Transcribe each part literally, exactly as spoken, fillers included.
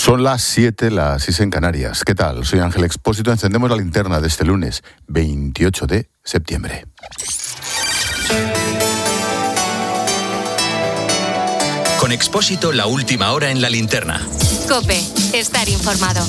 Son las siete, las seis en Canarias. ¿Qué tal? Soy Ángel Expósito. Encendemos la linterna de este lunes, veintiocho de septiembre. Con Expósito, la última hora en la linterna. COPE, estar informado.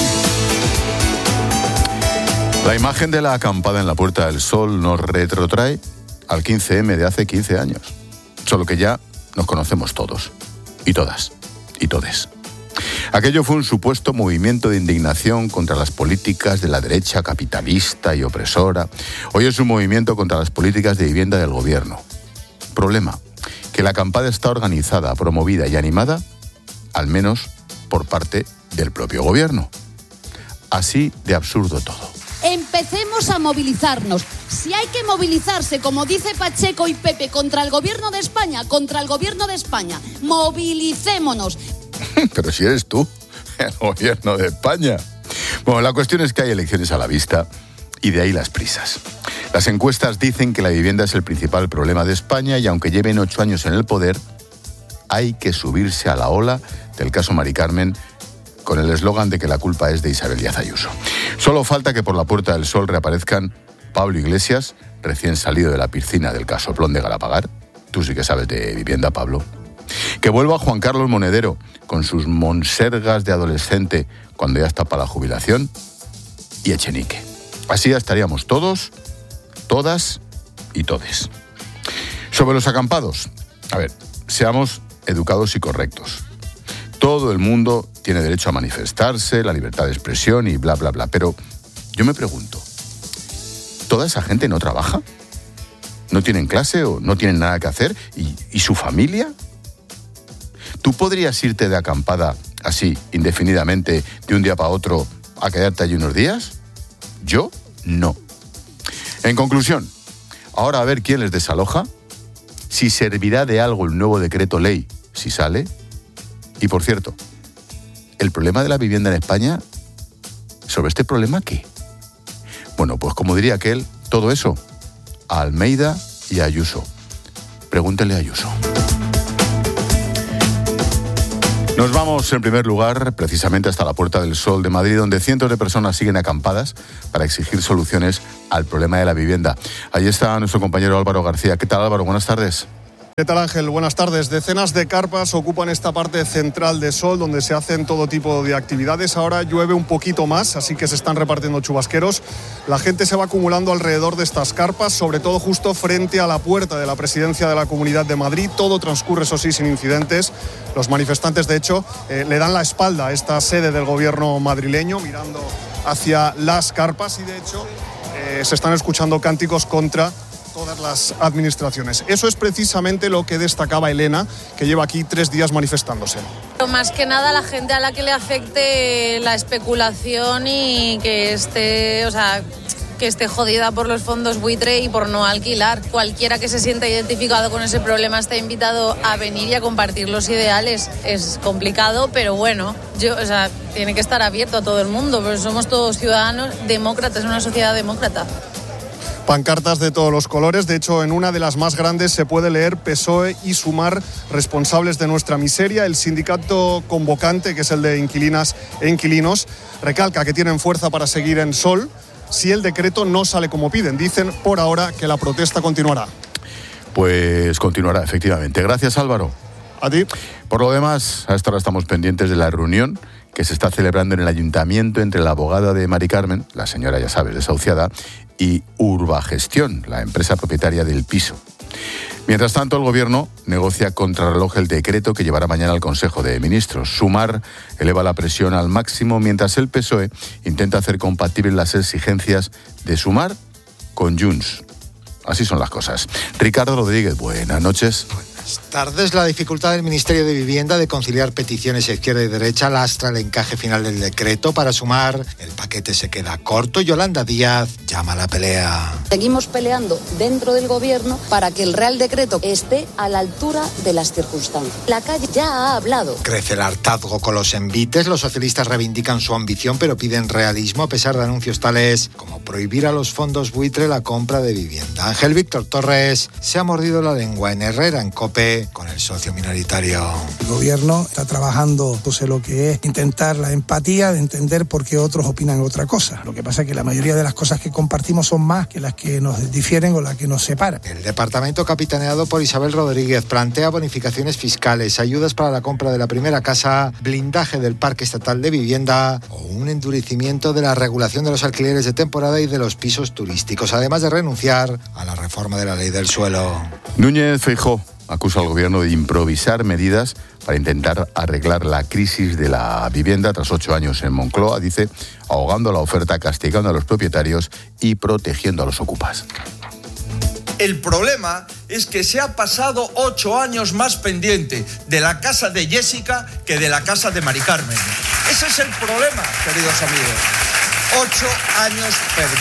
La imagen de la acampada en la Puerta del Sol nos retrotrae al quince eme de hace quince años. Solo que ya nos conocemos todos, y todas, y todes. Aquello fue un supuesto movimiento de indignación contra las políticas de la derecha capitalista y opresora. Hoy es un movimiento contra las políticas de vivienda del gobierno. Problema, que la acampada está organizada, promovida y animada, al menos por parte del propio gobierno. Así de absurdo todo. Empecemos a movilizarnos. Si hay que movilizarse, como dice Pacheco y Pepe, contra el gobierno de España, contra el gobierno de España, movilicémonos. Pero si eres tú, el gobierno de España. Bueno, la cuestión es que hay elecciones a la vista y de ahí las prisas. Las encuestas dicen que la vivienda es el principal problema de España y aunque lleven ocho años en el poder, hay que subirse a la ola del caso Mari Carmen con el eslogan de que la culpa es de Isabel Díaz Ayuso. Solo falta que por la Puerta del Sol reaparezcan Pablo Iglesias, recién salido de la piscina del casoplón de Galapagar. Tú sí que sabes de vivienda, Pablo. Que vuelva Juan Carlos Monedero con sus monsergas de adolescente cuando ya está para la jubilación y Echenique. Así ya estaríamos todos, todas y todes. Sobre los acampados, a ver, seamos educados y correctos. Todo el mundo tiene derecho a manifestarse, la libertad de expresión y bla, bla, bla. Pero yo me pregunto, ¿toda esa gente no trabaja? ¿No tienen clase o no tienen nada que hacer? ¿Y, y su familia? ¿Tú podrías irte de acampada así, indefinidamente, de un día para otro, a quedarte allí unos días? Yo, no. En conclusión, ahora a ver quién les desaloja, si servirá de algo el nuevo decreto ley, si sale. Y por cierto, el problema de la vivienda en España, ¿sobre este problema qué? Bueno, pues como diría aquel, todo eso, a Almeida y a Ayuso. Pregúntele a Ayuso. Nos vamos en primer lugar precisamente hasta la Puerta del Sol de Madrid, donde cientos de personas siguen acampadas para exigir soluciones al problema de la vivienda. Allí está nuestro compañero Álvaro García. ¿Qué tal, Álvaro? Buenas tardes. ¿Qué tal, Ángel? Buenas tardes. Decenas de carpas ocupan esta parte central de Sol, donde se hacen todo tipo de actividades. Ahora llueve un poquito más, así que se están repartiendo chubasqueros. La gente se va acumulando alrededor de estas carpas, sobre todo justo frente a la puerta de la Presidencia de la Comunidad de Madrid. Todo transcurre, eso sí, sin incidentes. Los manifestantes, de hecho, eh, le dan la espalda a esta sede del gobierno madrileño, mirando hacia las carpas y, de hecho, eh, se están escuchando cánticos contra todas las administraciones. Eso es precisamente lo que destacaba Elena, que lleva aquí tres días manifestándose. Pero más que nada la gente a la que le afecte la especulación y que esté, o sea, que esté jodida por los fondos buitre y por no alquilar. Cualquiera que se sienta identificado con ese problema está invitado a venir y a compartir los ideales. Es complicado, pero bueno, yo, o sea, tiene que estar abierto a todo el mundo, porque somos todos ciudadanos demócratas, una sociedad demócrata. Pancartas de todos los colores. De hecho, en una de las más grandes se puede leer P S O E y Sumar, responsables de nuestra miseria. El sindicato convocante, que es el de inquilinas e inquilinos, recalca que tienen fuerza para seguir en Sol si el decreto no sale como piden. Dicen por ahora que la protesta continuará. Pues continuará, efectivamente. Gracias, Álvaro. A ti. Por lo demás, a esta hora estamos pendientes de la reunión que se está celebrando en el ayuntamiento entre la abogada de Mari Carmen, la señora, ya sabes, desahuciada, y Urbagestión, la empresa propietaria del piso. Mientras tanto, el Gobierno negocia contrarreloj el decreto que llevará mañana al Consejo de Ministros. Sumar eleva la presión al máximo, mientras el P S O E intenta hacer compatibles las exigencias de Sumar con Junts. Así son las cosas. Ricardo Rodríguez, buenas noches. Buenas tardes. La dificultad del Ministerio de Vivienda de conciliar peticiones izquierda y derecha lastra el encaje final del decreto. Para Sumar, el paquete se queda corto. Yolanda Díaz llama a la pelea. Seguimos peleando dentro del gobierno para que el Real Decreto esté a la altura de las circunstancias. La calle ya ha hablado. Crece el hartazgo con los envites. Los socialistas reivindican su ambición, pero piden realismo a pesar de anuncios tales como prohibir a los fondos buitre la compra de vivienda. Ángel Víctor Torres se ha mordido la lengua en Herrera, en COPE. COPE con el socio minoritario. El gobierno está trabajando pues, en lo que es intentar la empatía, de entender por qué otros opinan otra cosa. Lo que pasa es que la mayoría de las cosas que compartimos son más que las que nos difieren o las que nos separan. El departamento capitaneado por Isabel Rodríguez plantea bonificaciones fiscales, ayudas para la compra de la primera casa, blindaje del Parque Estatal de Vivienda o un endurecimiento de la regulación de los alquileres de temporada y de los pisos turísticos, además de renunciar a la reforma de la ley del suelo. Núñez Feijóo acusa al gobierno de improvisar medidas para intentar arreglar la crisis de la vivienda tras ocho años en Moncloa, dice, ahogando la oferta, castigando a los propietarios y protegiendo a los ocupas. El problema es que se ha pasado ocho años más pendiente de la casa de Jessica que de la casa de Mari Carmen. Ese es el problema, queridos amigos. Ocho años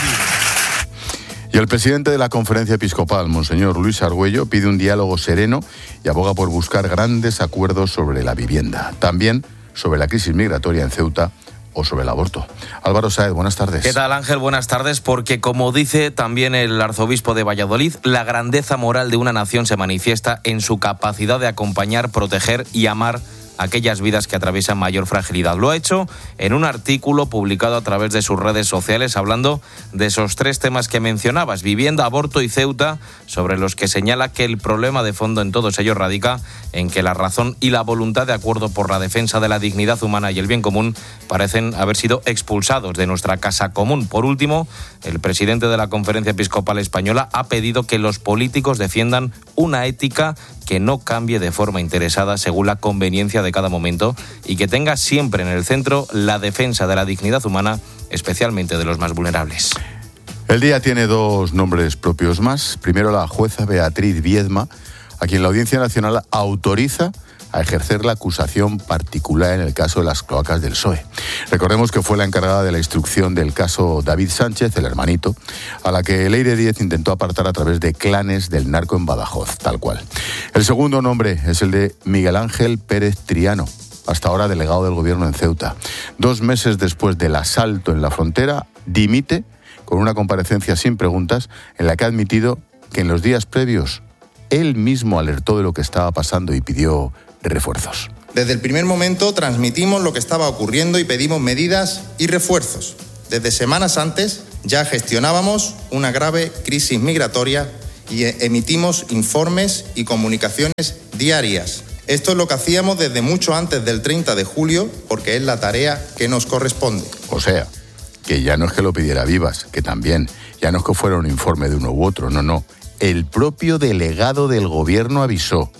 perdidos. Y el presidente de la Conferencia Episcopal, Monseñor Luis Argüello, pide un diálogo sereno y aboga por buscar grandes acuerdos sobre la vivienda. También sobre la crisis migratoria en Ceuta o sobre el aborto. Álvaro Sáez, buenas tardes. ¿Qué tal, Ángel? Buenas tardes, porque como dice también el arzobispo de Valladolid, la grandeza moral de una nación se manifiesta en su capacidad de acompañar, proteger y amar aquellas vidas que atraviesan mayor fragilidad. Lo ha hecho en un artículo publicado a través de sus redes sociales, hablando de esos tres temas que mencionabas, vivienda, aborto y Ceuta, sobre los que señala que el problema de fondo en todos ellos radica en que la razón y la voluntad de acuerdo por la defensa de la dignidad humana y el bien común parecen haber sido expulsados de nuestra casa común. Por último, el presidente de la Conferencia Episcopal Española ha pedido que los políticos defiendan una ética que no cambie de forma interesada según la conveniencia de cada momento y que tenga siempre en el centro la defensa de la dignidad humana, especialmente de los más vulnerables. El día tiene dos nombres propios más. Primero, la jueza Beatriz Viedma, a quien la Audiencia Nacional autoriza a ejercer la acusación particular en el caso de las cloacas del P S O E. Recordemos que fue la encargada de la instrucción del caso David Sánchez, el hermanito, a la que Leire Díez intentó apartar a través de clanes del narco en Badajoz, tal cual. El segundo nombre es el de Miguel Ángel Pérez Triano, hasta ahora delegado del gobierno en Ceuta. Dos meses después del asalto en la frontera, dimite con una comparecencia sin preguntas en la que ha admitido que en los días previos él mismo alertó de lo que estaba pasando y pidió refuerzos. Desde el primer momento transmitimos lo que estaba ocurriendo y pedimos medidas y refuerzos. Desde semanas antes ya gestionábamos una grave crisis migratoria y emitimos informes y comunicaciones diarias. Esto es lo que hacíamos desde mucho antes del treinta de julio, porque es la tarea que nos corresponde. O sea, que ya no es que lo pidiera Vivas, que también, ya no es que fuera un informe de uno u otro, no, no. El propio delegado del gobierno avisó.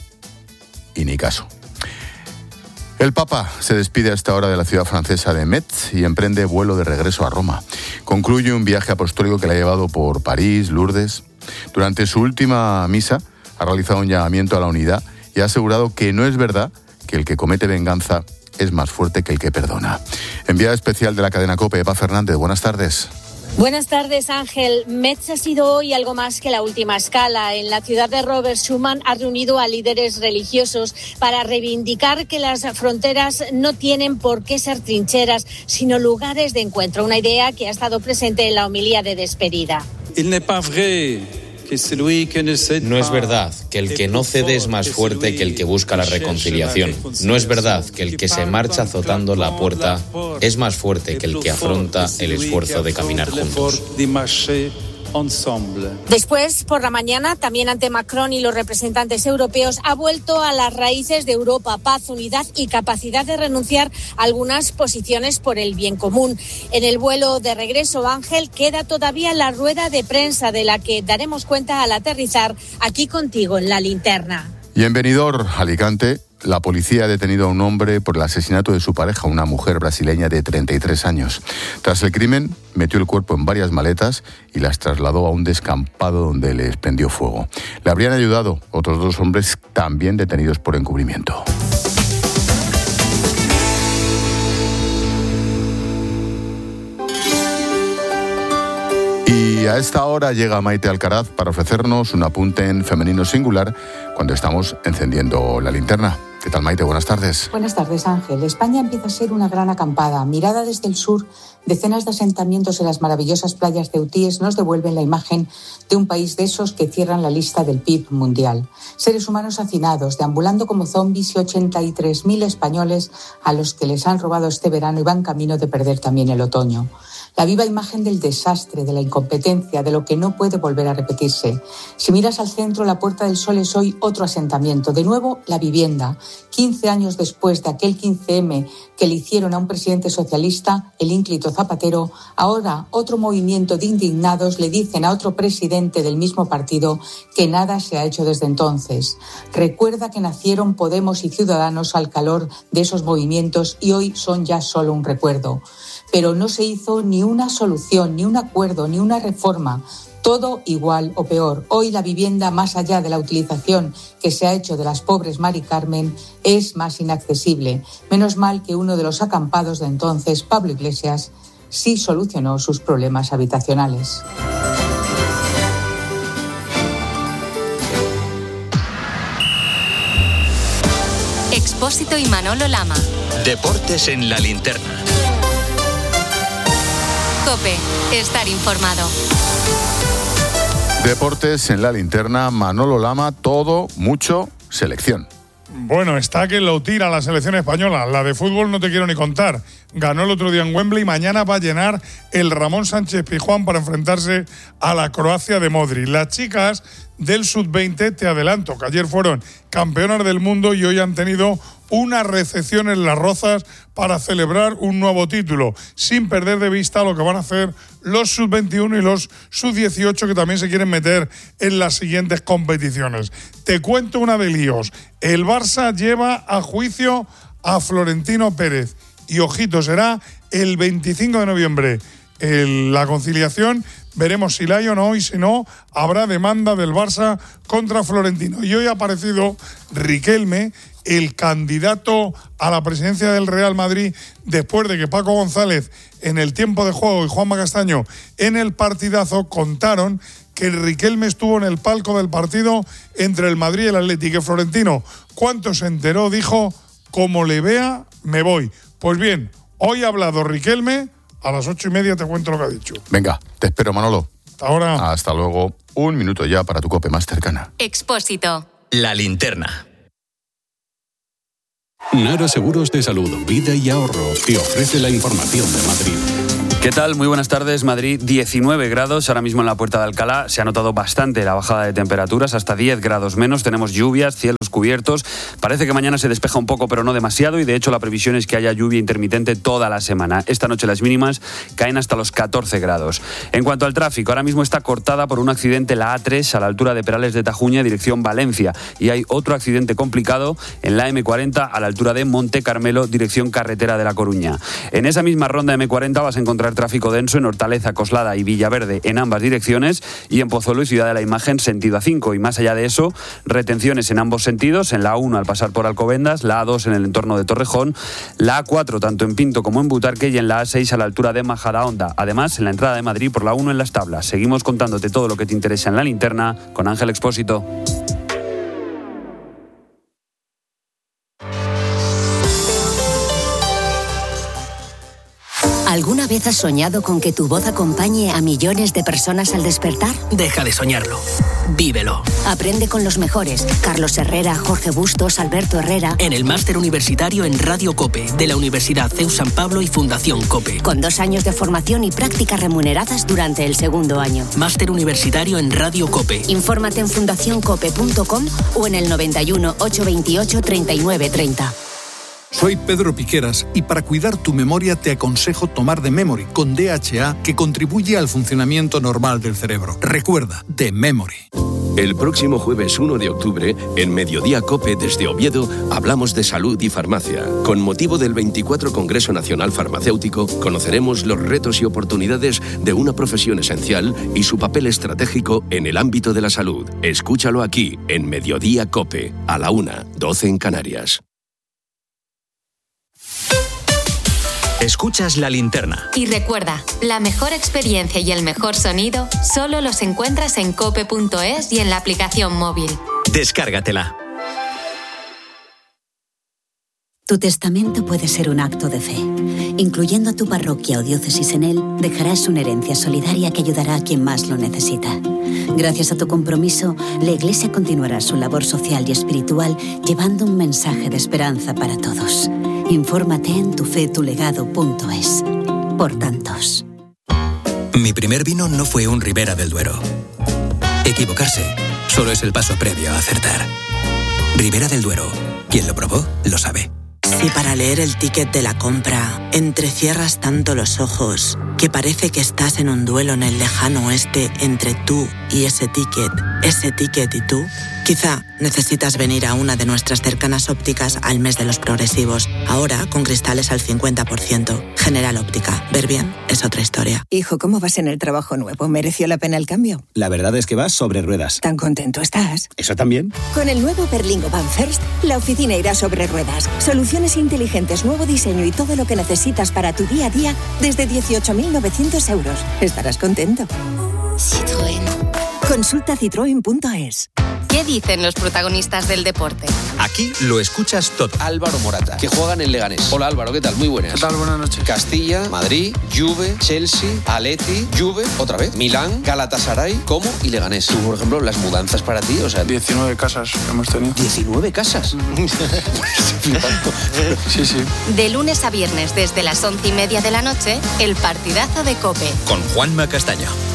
Y ni caso. El Papa se despide a esta hora de la ciudad francesa de Metz y emprende vuelo de regreso a Roma. Concluye un viaje apostólico que le ha llevado por París, Lourdes. Durante su última misa ha realizado un llamamiento a la unidad y ha asegurado que no es verdad que el que comete venganza es más fuerte que el que perdona. Enviada especial de la cadena COPE, Eva Fernández, buenas tardes. Buenas tardes, Ángel. Metz ha sido hoy algo más que la última escala. En la ciudad de Robert Schuman ha reunido a líderes religiosos para reivindicar que las fronteras no tienen por qué ser trincheras, sino lugares de encuentro. Una idea que ha estado presente en la homilía de despedida. Il n'est pas vrai. No es verdad que el que no cede es más fuerte que el que busca la reconciliación. No es verdad que el que se marcha azotando la puerta es más fuerte que el que afronta el esfuerzo de caminar juntos. Después, por la mañana, también ante Macron y los representantes europeos, ha vuelto a las raíces de Europa: paz, unidad y capacidad de renunciar a algunas posiciones por el bien común. En el vuelo de regreso, Ángel, queda todavía la rueda de prensa de la que daremos cuenta al aterrizar aquí contigo en la linterna. Y en Benidorm, Alicante, la policía ha detenido a un hombre por el asesinato de su pareja, una mujer brasileña de treinta y tres años. Tras el crimen, metió el cuerpo en varias maletas y las trasladó a un descampado donde les prendió fuego. Le habrían ayudado otros dos hombres también detenidos por encubrimiento. Y a esta hora llega Maite Alcaraz para ofrecernos un apunte en femenino singular cuando estamos encendiendo la linterna. ¿Qué tal, Maite? Buenas tardes. Buenas tardes, Ángel. España empieza a ser una gran acampada. Mirada desde el sur, Decenas de asentamientos en las maravillosas playas ceutíes nos devuelven la imagen de un país de esos que cierran la lista del P I B mundial. Seres humanos hacinados, deambulando como zombies, y ochenta y tres mil españoles a los que les han robado este verano y van camino de perder también el otoño. La viva imagen del desastre, de la incompetencia, de lo que no puede volver a repetirse. Si miras al centro, la Puerta del Sol es hoy otro asentamiento. De nuevo, la vivienda. quince años después de aquel quince eme que le hicieron a un presidente socialista, el ínclito Zapatero, ahora otro movimiento de indignados le dicen a otro presidente del mismo partido que nada se ha hecho desde entonces. Recuerda que nacieron Podemos y Ciudadanos al calor de esos movimientos y hoy son ya solo un recuerdo. Pero no se hizo ni una solución, ni un acuerdo, ni una reforma. Todo igual o peor. Hoy la vivienda, más allá de la utilización que se ha hecho de las pobres Mari Carmen, es más inaccesible. Menos mal que uno de los acampados de entonces, Pablo Iglesias, sí solucionó sus problemas habitacionales. Expósito y Manolo Lama. Deportes en la linterna. COPE, estar informado. Deportes en la linterna, Manolo Lama, todo, mucho, selección. Bueno, está que lo tira la selección española. La de fútbol no te quiero ni contar. Ganó el otro día en Wembley y mañana va a llenar el Ramón Sánchez Pizjuán para enfrentarse a la Croacia de Modric. Las chicas del sub veinte, te adelanto, que ayer fueron campeonas del mundo y hoy han tenido una recepción en Las Rozas para celebrar un nuevo título, sin perder de vista lo que van a hacer los sub veintiuno y los sub dieciocho, que también se quieren meter en las siguientes competiciones. Te cuento una de líos. El Barça lleva a juicio a Florentino Pérez y, ojito, será el veinticinco de noviembre el, la conciliación. Veremos si la hay o no, y si no, habrá demanda del Barça contra Florentino. Y hoy ha aparecido Riquelme, el candidato a la presidencia del Real Madrid, después de que Paco González en el tiempo de juego y Juanma Castaño en el partidazo contaron que Riquelme estuvo en el palco del partido entre el Madrid y el Atleti, que Florentino, ¿cuánto se enteró? Dijo, como le vea, me voy. Pues bien, hoy ha hablado Riquelme, a las ocho y media te cuento lo que ha dicho. Venga, te espero, Manolo. Hasta ahora. Hasta luego. Un minuto ya para tu COPE más cercana. Expósito. La linterna. Nara Seguros de Salud, Vida y Ahorro te ofrece la información de Madrid. ¿Qué tal? Muy buenas tardes. Madrid, diecinueve grados. Ahora mismo en la Puerta de Alcalá se ha notado bastante la bajada de temperaturas, hasta diez grados menos. Tenemos lluvias, cielos cubiertos. Parece que mañana se despeja un poco, pero no demasiado, y de hecho la previsión es que haya lluvia intermitente toda la semana. Esta noche las mínimas caen hasta los catorce grados. En cuanto al tráfico, ahora mismo está cortada por un accidente la A tres a la altura de Perales de Tajuña, dirección Valencia. Y hay otro accidente complicado en la eme cuarenta a la altura de Monte Carmelo, dirección Carretera de La Coruña. En esa misma ronda eme cuarenta vas a encontrar tráfico denso en Hortaleza, Coslada y Villaverde en ambas direcciones, y en Pozuelo y Ciudad de la Imagen sentido A cinco. Y más allá de eso, retenciones en ambos sentidos, en la A uno al pasar por Alcobendas, la A dos en el entorno de Torrejón, la A cuatro tanto en Pinto como en Butarque y en la A seis a la altura de Majadahonda. Además, en la entrada de Madrid por la uno en Las Tablas. Seguimos contándote todo lo que te interesa en la linterna con Ángel Expósito. ¿Alguna vez has soñado con que tu voz acompañe a millones de personas al despertar? Deja de soñarlo. Vívelo. Aprende con los mejores. Carlos Herrera, Jorge Bustos, Alberto Herrera. En el Máster Universitario en Radio COPE, de la Universidad C E U San Pablo y Fundación COPE. Con dos años de formación y prácticas remuneradas durante el segundo año. Máster Universitario en Radio COPE. Infórmate en fundación cope punto com o en el noventa y uno, ochocientos veintiocho, treinta y nueve treinta. Soy Pedro Piqueras y para cuidar tu memoria te aconsejo tomar The Memory con D H A, que contribuye al funcionamiento normal del cerebro. Recuerda, The Memory. El próximo jueves uno de octubre, en Mediodía COPE desde Oviedo, hablamos de salud y farmacia. Con motivo del veinticuatro Congreso Nacional Farmacéutico, conoceremos los retos y oportunidades de una profesión esencial y su papel estratégico en el ámbito de la salud. Escúchalo aquí, en Mediodía COPE, a la una, doce en Canarias. Escuchas La Linterna. Y recuerda, la mejor experiencia y el mejor sonido solo los encuentras en cope punto es y en la aplicación móvil. Descárgatela. Tu testamento puede ser un acto de fe. Incluyendo a tu parroquia o diócesis en él, dejarás una herencia solidaria que ayudará a quien más lo necesita. Gracias a tu compromiso, la Iglesia continuará su labor social y espiritual llevando un mensaje de esperanza para todos. Infórmate en tufetulegado punto es. Por tantos. Mi primer vino no fue un Ribera del Duero. Equivocarse solo es el paso previo a acertar. Ribera del Duero. Quien lo probó, lo sabe. Si para leer el ticket de la compra entrecierras tanto los ojos que parece que estás en un duelo en el lejano oeste entre tú y ese ticket, ese ticket y tú, quizá necesitas venir a una de nuestras cercanas ópticas al mes de los progresivos. Ahora con cristales al cincuenta por ciento. General Óptica. Ver bien es otra historia. Hijo, ¿cómo vas en el trabajo nuevo? ¿Mereció la pena el cambio? La verdad es que vas sobre ruedas. ¿Tan contento estás? ¿Eso también? Con el nuevo Berlingo Van First, la oficina irá sobre ruedas. Soluciones inteligentes, nuevo diseño y todo lo que necesitas para tu día a día desde dieciocho mil novecientos euros. Estarás contento. Citroën. Consulta citroen punto es. ¿Qué dicen los protagonistas del deporte? Aquí lo escuchas todo. Álvaro Morata, que juega en el Leganés. Hola Álvaro, ¿qué tal? Muy buenas. ¿Qué tal? Buenas noches. Castilla, Madrid, Juve, Chelsea, Atleti, Juve, otra vez, Milán, Galatasaray, Como y Leganés. Tú, por ejemplo, las mudanzas para ti, o sea... diecinueve casas hemos tenido. ¿diecinueve casas? Sí, sí. De lunes a viernes desde las once y media de la noche, el partidazo de COPE. Con Juanma Castaño.